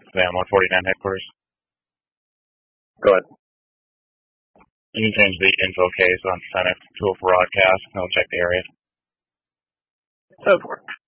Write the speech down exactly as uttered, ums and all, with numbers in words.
Sam one forty-nine headquarters. Go ahead. You can change the info case on Senate to a broadcast, and I'll check the area. That would work.